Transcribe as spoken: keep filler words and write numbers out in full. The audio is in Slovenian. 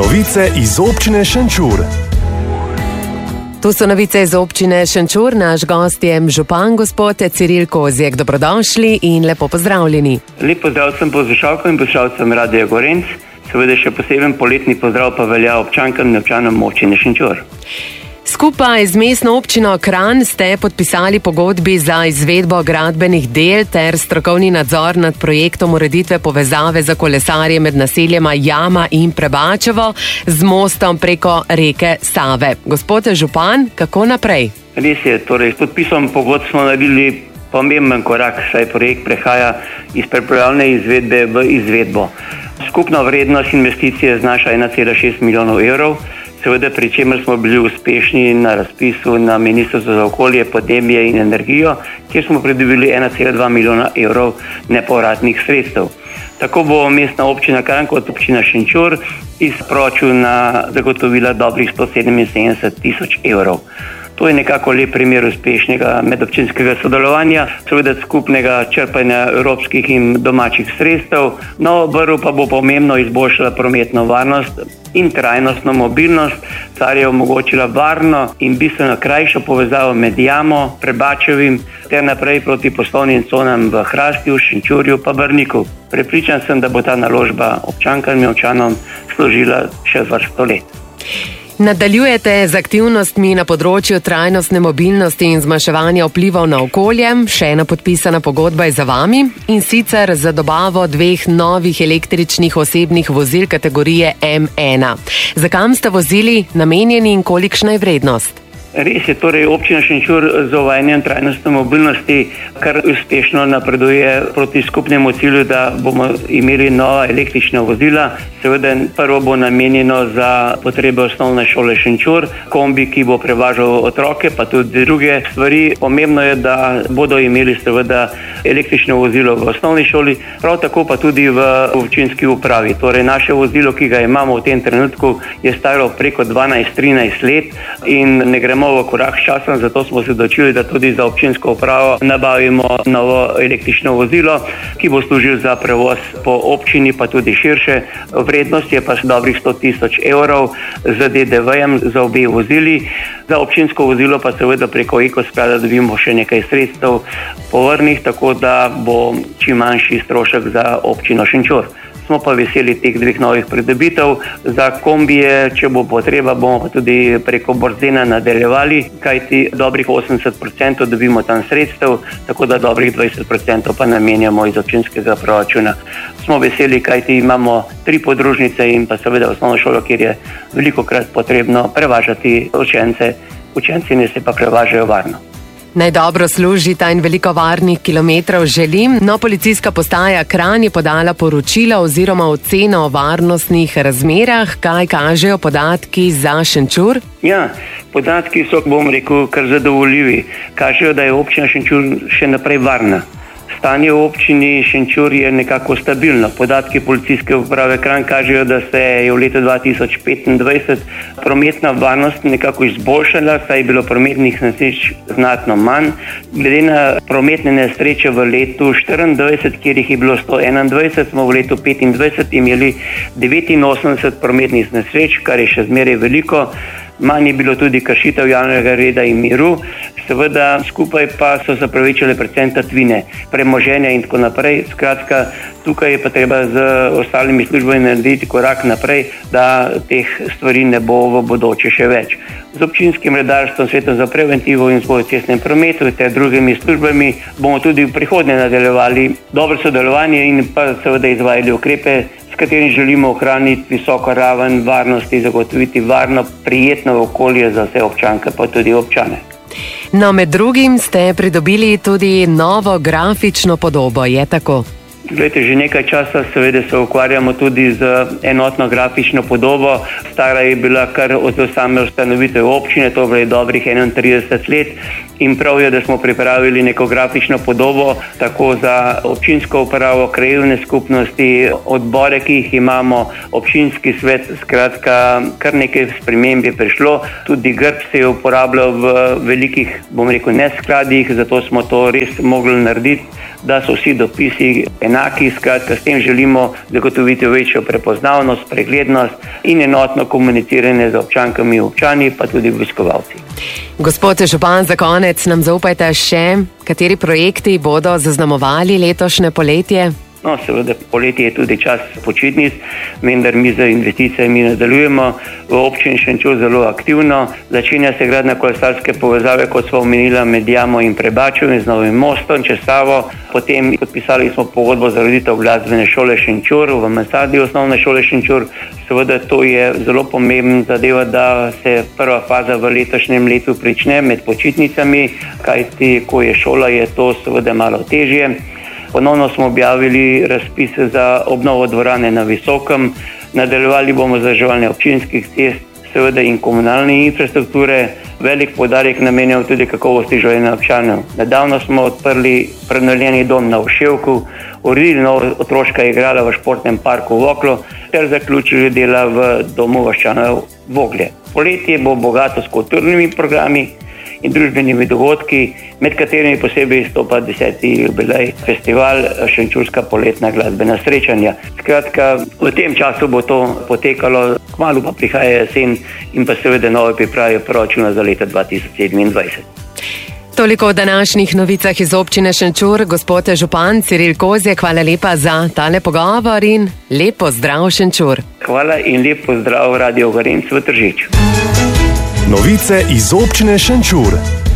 Novice iz občine Šenčur. Tu so novice iz občine Šenčur. Naš gost je župan gospod Ciril Kozjek. Dobrodošli in lepo pozdravljeni. Lep pozdrav sem poslušalkam in poslušalcem Radia Gorenc. Seveda še poseben poletni pozdrav pa velja občankam in občanom občine Šenčur. Skupaj z mestno občino Kranj ste podpisali pogodbi za izvedbo gradbenih del ter strokovni nadzor nad projektom ureditve povezave za kolesarje med naseljema Jama in Prebačevo z mostom preko reke Save. Gospod župan, kako naprej? Res je, torej s podpisom pogodb smo naredili pomemben korak, saj projekt prehaja iz pripravljalne izvedbe v izvedbo. Skupna vrednost investicije znaša ena cela šest milijonov evrov. Seveda, pri čemer smo bili uspešni na razpisu na Ministrstvu za okolje, podnebje in energijo, kjer smo pridobili ena cela dva milijona evrov nepovratnih sredstev. Tako bo mestna občina Kranj kot občina Šenčur iz proračuna zagotovila dobrih sto sedeminsedemdeset tisoč evrov. To je nekako lep primer uspešnega medobčinskega sodelovanja, seveda skupnega črpanja evropskih in domačih sredstev. No, vrv pa bo pomembno izboljšala prometno varnost in trajnostno mobilnost, kar je omogočila varno in bistveno krajšo povezavo med Jamo, Prebačevim ter naprej proti poslovnim conam v Hrastju, Šenčurju pa Brniku. Prepričan sem, da bo ta naložba občankam in občanom služila še vrsto let. Nadaljujete z aktivnostmi na področju trajnostne mobilnosti in zmanjševanja vplivov na okolje. Še ena podpisana pogodba je za vami, in sicer za dobavo dveh novih električnih osebnih vozil kategorije M ena. Za kam sta vozili namenjeni in kolikšna je vrednost? Res je, torej občina Šenčur z uvajanjem trajnostne mobilnosti kar uspešno napreduje proti skupnemu cilju, da bomo imeli nova električna vozila. Seveda prvo bo namenjeno za potrebe osnovne šole Šenčur, kombi, ki bo prevažal otroke, pa tudi druge stvari. Pomembno je, da bodo imeli seveda električno vozilo v osnovni šoli, prav tako pa tudi v občinski upravi. Torej naše vozilo, ki ga imamo v tem trenutku, je staro preko dvanajst trinajst let in ne gremo v korak s časom, zato smo se odločili, da tudi za občinsko upravo nabavimo novo električno vozilo, ki bo služil za prevoz po občini, pa tudi širše. Vrednost je pa dobrih sto tisoč evrov z D D V-jem za obe vozili. Za občinsko vozilo pa seveda preko Ekosklada dobimo še nekaj sredstev povrnih, tako da bo čim manjši strošek za občino Šenčur. Smo pa veseli teh dveh novih pridobitev. Za kombije, če bo potreba, bomo pa tudi preko Borzena nadaljevali, kajti dobrih osemdeset procentov dobimo tam sredstev, tako da dobrih dvajset procentov pa namenjamo iz občinskega proračuna. Smo veseli, kajti imamo tri podružnice in pa seveda osnovno šolo, kjer je velikokrat potrebno prevažati učence. Učenci ne se pa prevažajo varno. Naj dobro služita in veliko varnih kilometrov želim. No, policijska postaja Kranj je podala poročilo oziroma oceno o varnostnih razmerah. Kaj kažejo podatki za Šenčur? Ja, podatki so, bom rekel, kar zadovoljivi. Kažejo, da je občina Šenčur še naprej varna. Stanje v občini Šenčur je nekako stabilno. Podatki policijske uprave Kranj kažejo, da se je v letu dva tisoč petindvajset prometna varnost nekako izboljšala, saj je bilo prometnih nesreč znatno manj. Glede na prometne nesreče v letu štiriindvajset, kjer jih je bilo sto enaindvajset, smo v letu petindvajset imeli devetinosemdeset prometnih nesreč, kar je še zmeraj veliko. Manj je bilo tudi kršitev javnega reda in miru, seveda skupaj pa so se povečale predvsem tatvine, premoženja in tako naprej. Skratka, tukaj je pa treba z ostalimi službami narediti korak naprej, da teh stvari ne bo v bodoče še več. Z občinskim redarstvom, Svetom za preventivo in vzgojo v cestnem prometu ter drugimi službami bomo tudi v prihodnje nadaljevali dobro sodelovanje in pa seveda izvajali ukrepe, s katerim želimo ohraniti visoko raven varnosti, zagotoviti varno, prijetno okolje za vse občanke, pa tudi občane. No, med drugim ste pridobili tudi novo grafično podobo, je tako? Glejte, že nekaj časa seveda se ukvarjamo tudi z enotno grafično podobo. Stara je bila kar od same ustanovitve občine, to je dobrih enaintrideset let in prav je, da smo pripravili neko grafično podobo tako za občinsko upravo, krajevne skupnosti, odbore, ki jih imamo, občinski svet, skratka, kar nekaj sprememb je prišlo. Tudi grb se je uporabljal v velikih, bom rekel, neskladjih, zato smo to res mogli narediti. da so vsi dopisi enaki. Skratka, s tem želimo zagotoviti večjo prepoznavnost, preglednost in enotno komuniciranje z občankami in občani, pa tudi obiskovalci. Gospod župan, za konec nam zaupajte še, kateri projekti bodo zaznamovali letošnje poletje? No, seveda, poletje je tudi čas počitnic, vendar mi z investicijami nadaljujemo. V občini Šenčur zelo aktivno. Začenja se gradnja kolesarske povezave, kot smo omenili, med Jamo in Prebačev in z Novim mostom čez Savo. Potem podpisali smo pogodbo za ureditev glasbene šole Šenčur v Mansardi osnovne šole Šenčur. Seveda, to je zelo pomembna zadeva, da se prva faza v letošnjem letu prične med počitnicami, kajti ko je šola, je to seveda malo težje. Ponovno smo objavili razpise za obnovo dvorane na Visokem, nadaljevali bomo vzdrževanje občinskih cest, seveda in komunalne infrastrukture, velik poudarek namenjamo tudi kakovosti življenja občanov. Nedavno smo odprli prenovljeni dom na Vševku, uredili novo otroška igrala v športnem parku Voklo ter zaključili dela v domu vaščanov Voglje. Poletje bo bogato s kulturnimi programi in družbenimi dogodki, med katerimi posebej izstopa deseti jubilej festival Šenčurska poletna glasbena srečanja. Skratka, v tem času bo to potekalo, kmalu pa prihaja jesen in pa seveda nove priprave proračuna za leto dva tisoč sedemindvajset. Toliko o današnjih novicah iz občine Šenčur. Gospod župan Ciril Kozjek, hvala lepa za tale pogovor in lepo zdrav Šenčur. Hvala in lepo zdrav Radio Gorenc v Tržiču. Novice iz občine Šenčur.